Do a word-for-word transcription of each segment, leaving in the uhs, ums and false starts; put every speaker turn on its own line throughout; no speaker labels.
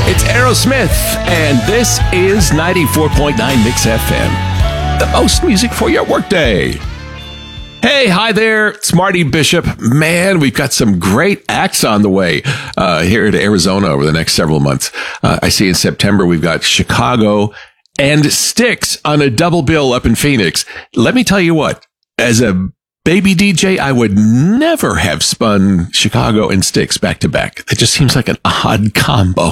It's Aerosmith, and this is ninety-four point nine Mix F M, the most music for your workday. Hey, hi there. It's Marty Bishop. Man, we've got some great acts on the way uh, here in Arizona over the next several months. Uh, I see in September we've got Chicago and Styx on a double bill up in Phoenix. Let me tell you what, as a baby D J, I would never have spun Chicago and Styx back to back. It just seems like an odd combo.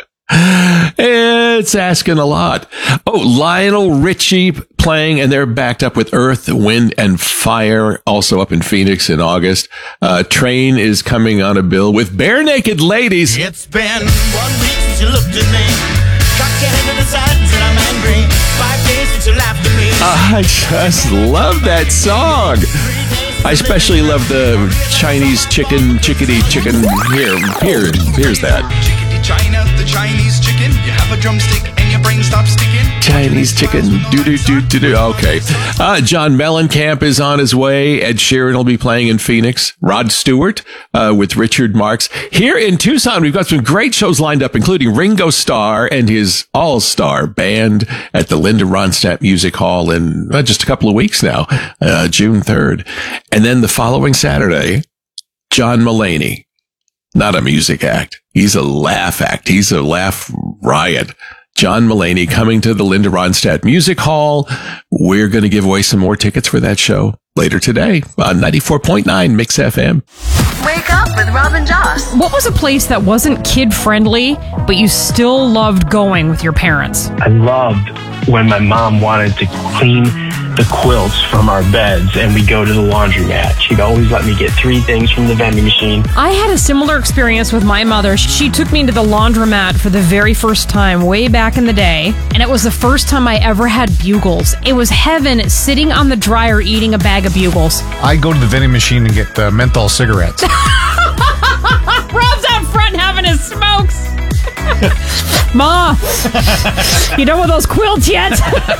It's asking a lot. Oh, Lionel Richie playing, and they're backed up with Earth, Wind, and Fire, also up in Phoenix in August. Uh, Train is coming on a bill with Bare Naked Ladies.
It's been one week since you looked at me. Cocked your head to the side and said I'm angry. Five days since you laughed at me.
I just love that song. I especially love the Chinese chicken, chickadee chicken. Here, here, here's that.
China, the Chinese chicken. You have a drumstick and your brain stops sticking.
Chinese chicken. Do do do do do. Okay. Uh, John Mellencamp is on his way. Ed Sheeran will be playing in Phoenix. Rod Stewart uh, with Richard Marx. Here in Tucson, we've got some great shows lined up, including Ringo Starr and his all-star band at the Linda Ronstadt Music Hall in uh, just a couple of weeks now, uh, June third. And then the following Saturday, John Mulaney. Not a music act. He's a laugh act. He's a laugh riot. John Mulaney coming to the Linda Ronstadt Music Hall. We're going to give away some more tickets for that show later today on ninety-four point nine Mix F M.
Wake up with Rob and Joss.
What was a place that wasn't kid-friendly, but you still loved going with your parents?
I loved when my mom wanted to clean the quilts from our beds and we go to the laundromat. She'd always let me get three things from the vending machine.
I had a similar experience with my mother. She took me to the laundromat for the very first time way back in the day, and it was the first time I ever had Bugles. It was heaven sitting on the dryer eating a bag of Bugles.
I go to the vending machine and get uh, menthol cigarettes.
Rob's out front having his smokes. Ma, you done with those quilts yet?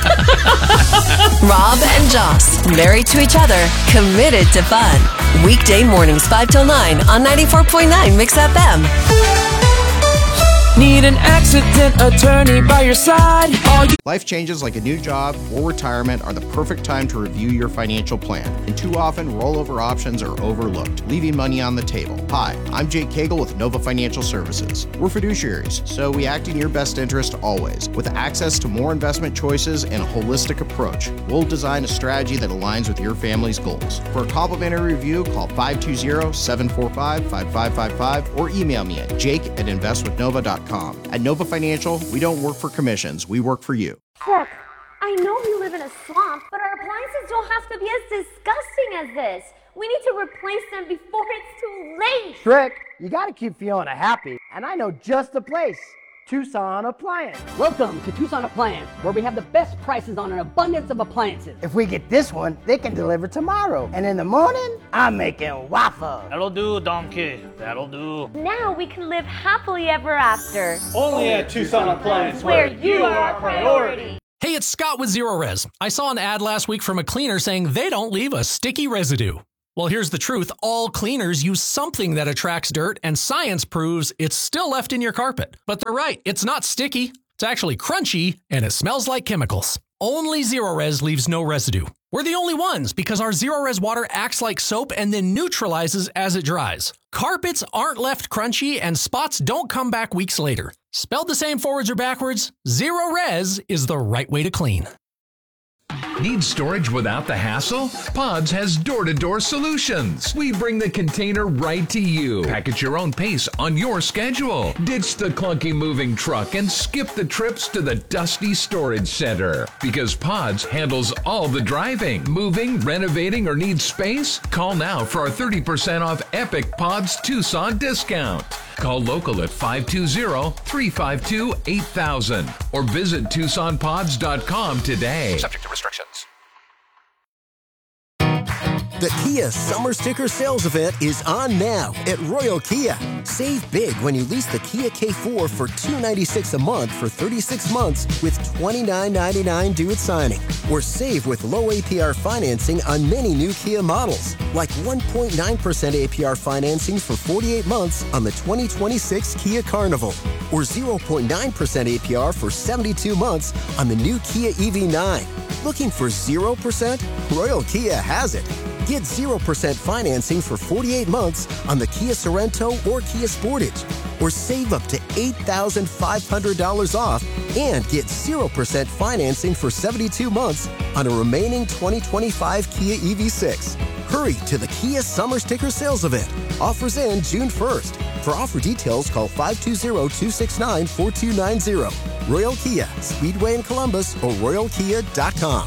Rob and Joss, married to each other, committed to fun. Weekday mornings five till nine on ninety-four point nine Mix F M.
Need an accident attorney by your side. All you-
Life changes like a new job or retirement are the perfect time to review your financial plan. And too often, rollover options are overlooked, leaving money on the table. Hi, I'm Jake Cagle with Nova Financial Services. We're fiduciaries, so we act in your best interest always. With access to more investment choices and a holistic approach, we'll design a strategy that aligns with your family's goals. For a complimentary review, call five two zero, seven four five, five five five five or email me at jake at invest with nova dot com. At Nova Financial, we don't work for commissions, we work for you.
Look, I know you live in a swamp, but our appliances don't have to be as disgusting as this. We need to replace them before it's too late.
Trick, you gotta keep Fiona happy, and I know just the place. Tucson Appliance.
Welcome to Tucson Appliance, where we have the best prices on an abundance of appliances.
If we get this one, they can deliver tomorrow. And in the morning, I'm making waffles.
That'll do, donkey. That'll do.
Now we can live happily ever after.
Only at Tucson Appliance,
where you are our priority.
Hey, it's Scott with Zero Res. I saw an ad last week from a cleaner saying they don't leave a sticky residue. Well, here's the truth. All cleaners use something that attracts dirt, and science proves it's still left in your carpet. But they're right. It's not sticky. It's actually crunchy, and it smells like chemicals. Only Zero Res leaves no residue. We're the only ones because our Zero Res water acts like soap and then neutralizes as it dries. Carpets aren't left crunchy, and spots don't come back weeks later. Spelled the same forwards or backwards, Zero Res is the right way to clean.
Need storage without the hassle? Pods has door-to-door solutions. We bring the container right to you. Pack at your own pace on your schedule. Ditch the clunky moving truck and skip the trips to the dusty storage center. Because Pods handles all the driving, moving, renovating, or needs space? Call now for our thirty percent off Epic Pods Tucson discount. Call local at five two zero, three five two, eight thousand or visit tucson pods dot com today.
Subject to restrictions. The Kia Summer Sticker Sales Event is on now at Royal Kia. Save big when you lease the Kia K four for two hundred ninety-six dollars a month for thirty-six months with twenty-nine ninety-nine due at signing. Or save with low A P R financing on many new Kia models, like one point nine percent A P R financing for forty-eight months on the twenty twenty-six Kia Carnival. Or zero point nine percent A P R for seventy-two months on the new Kia E V nine. Looking for zero percent? Royal Kia has it. Get zero percent financing for forty-eight months on the Kia Sorento or Kia Sportage. Or save up to eight thousand five hundred dollars off and get zero percent financing for seventy-two months on a remaining twenty twenty-five Kia E V six. Hurry to the Kia Summer Sticker Sales Event. Offers end June first. For offer details, call five two zero, two six nine, four two nine zero. Royal Kia, Speedway in Columbus, or royal kia dot com.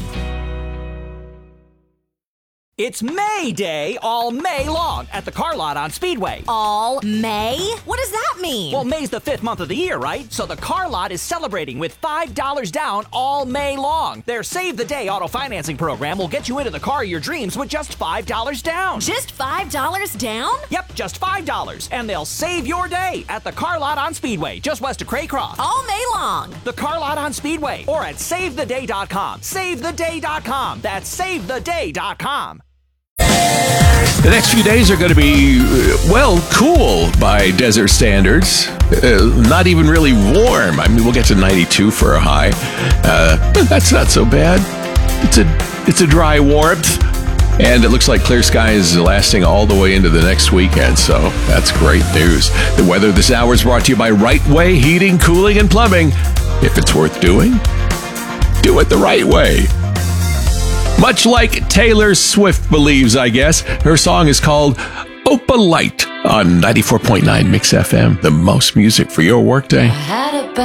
It's May Day all May long at the car lot on Speedway.
All May? What does that mean?
Well, May's the fifth month of the year, right? So the car lot is celebrating with five dollars down all May long. Their Save the Day auto financing program will get you into the car of your dreams with just five dollars down.
Just five dollars down?
Yep, just five dollars. And they'll save your day at the car lot on Speedway, just west of Craycroft.
All May long.
The car lot on Speedway or at save the day dot com. save the day dot com. That's save the day dot com.
The next few days are going to be, well, cool by desert standards. Uh, not even really warm. I mean, we'll get to ninety-two for a high. Uh, but that's not so bad. It's a it's a dry warmth. And it looks like clear skies lasting all the way into the next weekend, so that's great news. The weather this hour is brought to you by Right Way Heating, Cooling, and Plumbing. If it's worth doing, do it the right way. Much like Taylor Swift believes, I guess. Her song is called Opalite on ninety-four point nine Mix F M, the most music for your workday.